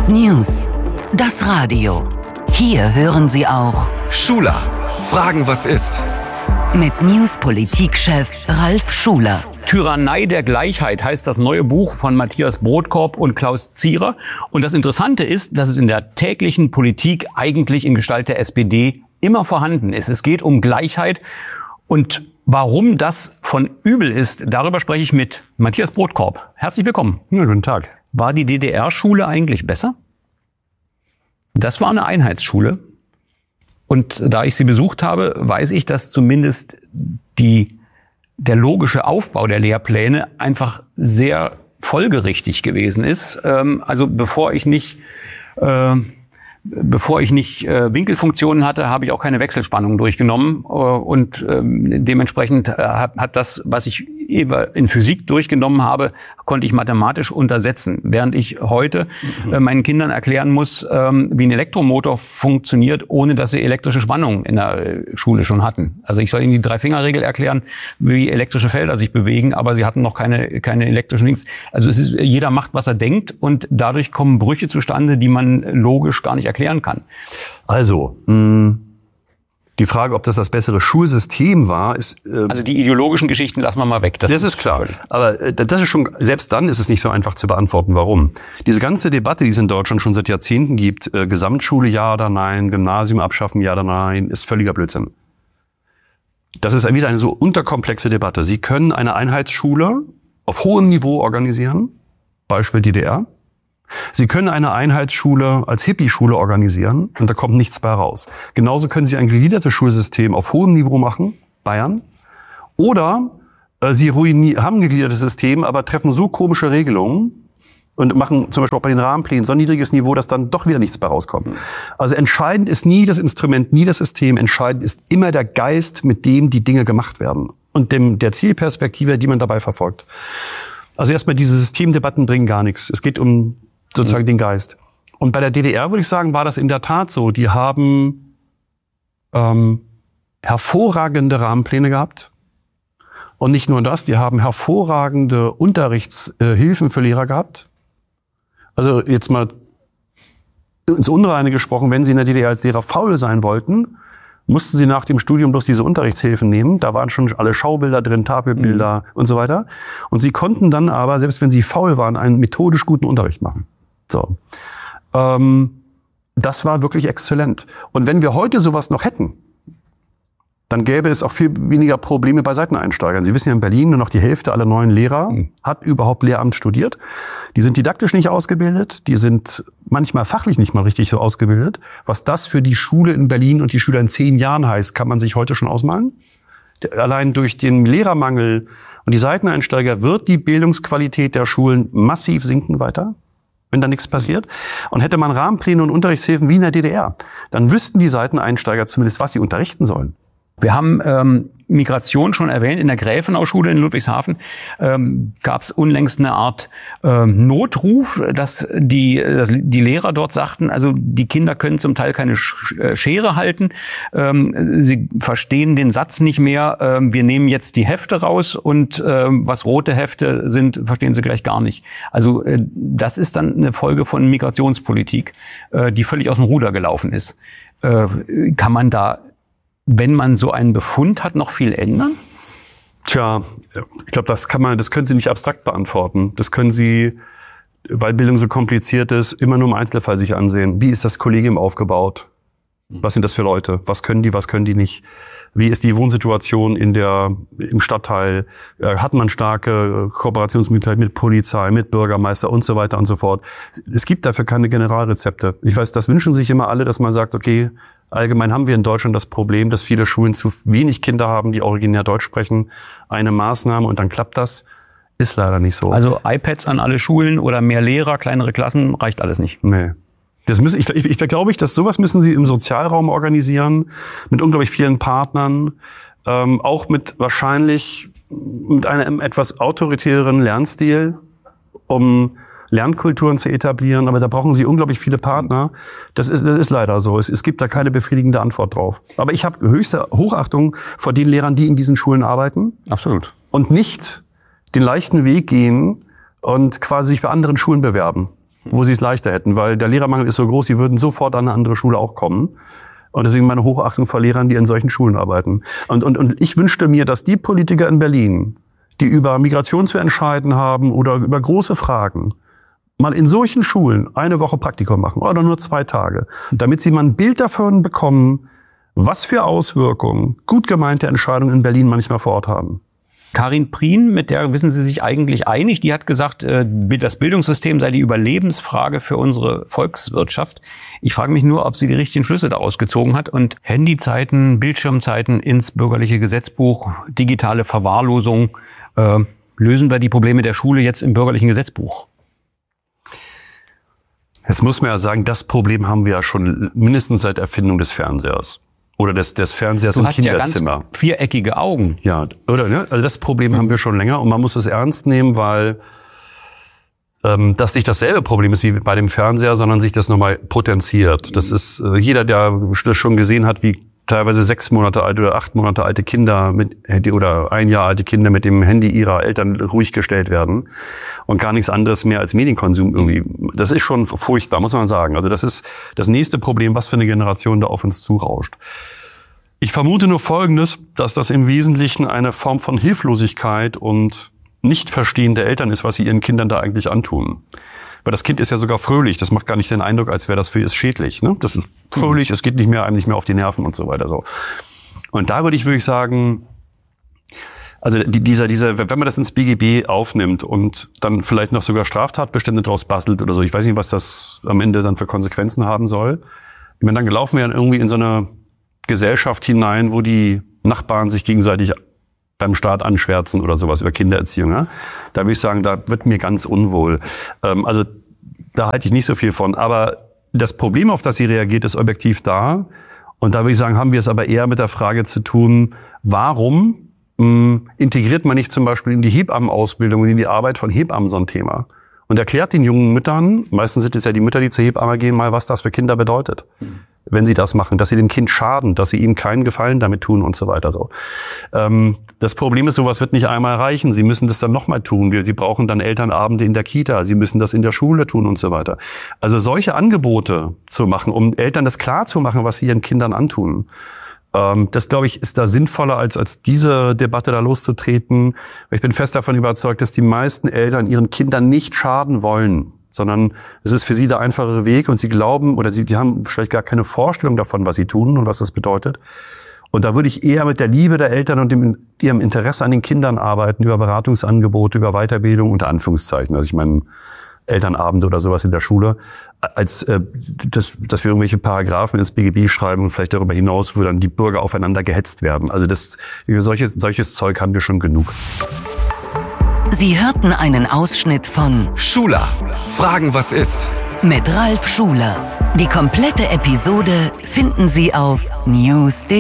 News. Das Radio. Hier hören Sie auch Schuler. Fragen, was ist? Mit News-Politik-Chef Ralf Schuler. Tyrannei der Gleichheit heißt das neue Buch von Matthias Brodkorb und Klaus Zierer. Und das Interessante ist, dass es in der täglichen Politik eigentlich in Gestalt der SPD immer vorhanden ist. Es geht um Gleichheit. Und warum das von übel ist, darüber spreche ich mit Matthias Brodkorb. Herzlich willkommen. Ja, guten Tag. War die DDR-Schule eigentlich besser? Das war eine Einheitsschule. Und da ich sie besucht habe, weiß ich, dass zumindest der logische Aufbau der Lehrpläne einfach sehr folgerichtig gewesen ist. Also bevor ich nicht Winkelfunktionen hatte, habe ich auch keine Wechselspannung durchgenommen. Und dementsprechend hat das, was ich in Physik durchgenommen habe, konnte ich mathematisch untersetzen. Während ich heute meinen Kindern erklären muss, wie ein Elektromotor funktioniert, ohne dass sie elektrische Spannung in der Schule schon hatten. Also ich soll ihnen die Drei-Finger-Regel erklären, wie elektrische Felder sich bewegen, aber sie hatten noch keine elektrischen Links. Also es ist, jeder macht, was er denkt, und dadurch kommen Brüche zustande, die man logisch gar nicht erklären kann. Also, die Frage, ob das bessere Schulsystem war, ist... also die ideologischen Geschichten lassen wir mal weg. Das ist klar. Aber das ist schon, selbst dann ist es nicht so einfach zu beantworten, warum. Diese ganze Debatte, die es in Deutschland schon seit Jahrzehnten gibt, Gesamtschule ja oder nein, Gymnasium abschaffen ja oder nein, ist völliger Blödsinn. Das ist wieder eine so unterkomplexe Debatte. Sie können eine Einheitsschule auf hohem Niveau organisieren, Beispiel DDR. Sie können eine Einheitsschule als Hippie-Schule organisieren und da kommt nichts bei raus. Genauso können Sie ein gegliedertes Schulsystem auf hohem Niveau machen, Bayern. Oder Sie haben ein gegliedertes System, aber treffen so komische Regelungen und machen zum Beispiel auch bei den Rahmenplänen so ein niedriges Niveau, dass dann doch wieder nichts bei rauskommt. Also entscheidend ist nie das Instrument, nie das System. Entscheidend ist immer der Geist, mit dem die Dinge gemacht werden und der Zielperspektive, die man dabei verfolgt. Also erstmal, diese Systemdebatten bringen gar nichts. Es geht um sozusagen den Geist. Und bei der DDR, würde ich sagen, war das in der Tat so. Die haben hervorragende Rahmenpläne gehabt. Und nicht nur das, die haben hervorragende Unterrichtshilfen für Lehrer gehabt. Also jetzt mal ins Unreine gesprochen, wenn Sie in der DDR als Lehrer faul sein wollten, mussten Sie nach dem Studium bloß diese Unterrichtshilfen nehmen. Da waren schon alle Schaubilder drin, Tafelbilder und so weiter. Und Sie konnten dann aber, selbst wenn Sie faul waren, einen methodisch guten Unterricht machen. So, das war wirklich exzellent. Und wenn wir heute sowas noch hätten, dann gäbe es auch viel weniger Probleme bei Seiteneinsteigern. Sie wissen ja, in Berlin nur noch die Hälfte aller neuen Lehrer hat überhaupt Lehramt studiert. Die sind didaktisch nicht ausgebildet, die sind manchmal fachlich nicht mal richtig so ausgebildet. Was das für die Schule in Berlin und die Schüler in 10 Jahren heißt, kann man sich heute schon ausmalen. Allein durch den Lehrermangel und die Seiteneinsteiger wird die Bildungsqualität der Schulen massiv sinken weiter, wenn da nichts passiert. Und hätte man Rahmenpläne und Unterrichtshilfen wie in der DDR, dann wüssten die Seiteneinsteiger zumindest, was sie unterrichten sollen. Wir haben Migration schon erwähnt. In der Gräfenau-Schule in Ludwigshafen gab es unlängst eine Art Notruf, dass die Lehrer dort sagten, also die Kinder können zum Teil keine Schere halten, sie verstehen den Satz nicht mehr, wir nehmen jetzt die Hefte raus und was rote Hefte sind, verstehen sie gleich gar nicht. Also das ist dann eine Folge von Migrationspolitik, die völlig aus dem Ruder gelaufen ist. Kann man da, wenn man so einen Befund hat, noch viel ändern? Tja, ich glaube, das können Sie nicht abstrakt beantworten. Das können Sie, weil Bildung so kompliziert ist, immer nur im Einzelfall sich ansehen. Wie ist das Kollegium aufgebaut? Was sind das für Leute? Was können die nicht? Wie ist die Wohnsituation im Stadtteil? Hat man starke Kooperationsmöglichkeiten mit Polizei, mit Bürgermeister und so weiter und so fort? Es gibt dafür keine Generalrezepte. Ich weiß, das wünschen sich immer alle, dass man sagt, okay, allgemein haben wir in Deutschland das Problem, dass viele Schulen zu wenig Kinder haben, die originär Deutsch sprechen. Eine Maßnahme und dann klappt das. Ist leider nicht so. Also iPads an alle Schulen oder mehr Lehrer, kleinere Klassen, reicht alles nicht. Nee. Ich glaube, dass sowas müssen Sie im Sozialraum organisieren, mit unglaublich vielen Partnern, auch mit einem etwas autoritäreren Lernstil, um Lernkulturen zu etablieren, aber da brauchen Sie unglaublich viele Partner. Das ist leider so. Es gibt da keine befriedigende Antwort drauf. Aber ich habe höchste Hochachtung vor den Lehrern, die in diesen Schulen arbeiten. Absolut. Und nicht den leichten Weg gehen und quasi sich bei anderen Schulen bewerben. wo sie es leichter hätten, weil der Lehrermangel ist so groß, sie würden sofort an eine andere Schule auch kommen. Und deswegen meine Hochachtung vor Lehrern, die in solchen Schulen arbeiten. Und ich wünschte mir, dass die Politiker in Berlin, die über Migration zu entscheiden haben oder über große Fragen, mal in solchen Schulen eine Woche Praktikum machen oder nur 2 Tage, damit sie mal ein Bild davon bekommen, was für Auswirkungen gut gemeinte Entscheidungen in Berlin manchmal vor Ort haben. Karin Prien, mit der wissen Sie sich eigentlich einig, die hat gesagt, das Bildungssystem sei die Überlebensfrage für unsere Volkswirtschaft. Ich frage mich nur, ob sie die richtigen Schlüsse daraus gezogen hat und Handyzeiten, Bildschirmzeiten ins bürgerliche Gesetzbuch, digitale Verwahrlosung, lösen wir die Probleme der Schule jetzt im bürgerlichen Gesetzbuch? Jetzt muss man ja sagen, das Problem haben wir ja schon mindestens seit Erfindung des Fernsehers. Oder des Fernsehers im Kinderzimmer. Ja ganz viereckige Augen. Ja, oder? Ne? Also das Problem haben wir schon länger und man muss es ernst nehmen, weil das nicht dasselbe Problem ist wie bei dem Fernseher, sondern sich das nochmal potenziert. Das ist jeder, der das schon gesehen hat, wie teilweise 6 Monate alte oder 8 Monate alte Kinder oder 1 Jahr alte Kinder mit dem Handy ihrer Eltern ruhig gestellt werden und gar nichts anderes mehr als Medienkonsum irgendwie. Das ist schon furchtbar, muss man sagen. Also das ist das nächste Problem, was für eine Generation da auf uns zurauscht. Ich vermute nur Folgendes, dass das im Wesentlichen eine Form von Hilflosigkeit und Nichtverstehen der Eltern ist, was sie ihren Kindern da eigentlich antun. Weil das Kind ist ja sogar fröhlich. Das macht gar nicht den Eindruck, als wäre das für es schädlich. Ne? Das ist fröhlich, es geht einem nicht mehr auf die Nerven und so weiter. So. Und da würde ich sagen, also wenn man das ins BGB aufnimmt und dann vielleicht noch sogar Straftatbestände draus bastelt oder so, ich weiß nicht, was das am Ende dann für Konsequenzen haben soll. Ich meine, dann laufen wir dann irgendwie in so eine Gesellschaft hinein, wo die Nachbarn sich gegenseitig beim Staat anschwärzen oder sowas über Kindererziehung. Ja? Da würde ich sagen, da wird mir ganz unwohl. Also da halte ich nicht so viel von. Aber das Problem, auf das sie reagiert, ist objektiv da. Und da würde ich sagen, haben wir es aber eher mit der Frage zu tun, warum integriert man nicht zum Beispiel in die Hebammenausbildung und in die Arbeit von Hebammen so ein Thema? Und erklärt den jungen Müttern, meistens sind es ja die Mütter, die zur Hebamme gehen, mal, was das für Kinder bedeutet. Wenn sie das machen, dass sie dem Kind schaden, dass sie ihm keinen Gefallen damit tun und so weiter. So. Das Problem ist, sowas wird nicht einmal reichen. Sie müssen das dann nochmal tun. Sie brauchen dann Elternabende in der Kita. Sie müssen das in der Schule tun und so weiter. Also solche Angebote zu machen, um Eltern das klar zu machen, was sie ihren Kindern antun. Das, glaube ich, ist da sinnvoller, als diese Debatte da loszutreten. Ich bin fest davon überzeugt, dass die meisten Eltern ihren Kindern nicht schaden wollen, sondern es ist für sie der einfachere Weg und sie glauben oder sie haben vielleicht gar keine Vorstellung davon, was sie tun und was das bedeutet. Und da würde ich eher mit der Liebe der Eltern und ihrem Interesse an den Kindern arbeiten, über Beratungsangebote, über Weiterbildung unter Anführungszeichen. Also ich meine Elternabende oder sowas in der Schule, als dass wir irgendwelche Paragraphen ins BGB schreiben und vielleicht darüber hinaus, wo dann die Bürger aufeinander gehetzt werden. Also solches Zeug haben wir schon genug. Sie hörten einen Ausschnitt von Schuler, Fragen, was ist? mit Ralf Schuler. Die komplette Episode finden Sie auf news.de.